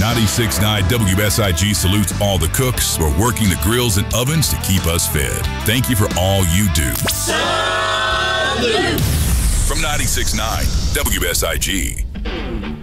96.9 WSIG salutes all the cooks who are working the grills and ovens to keep us fed. Thank you for all you do. Salute! From 96.9 WSIG.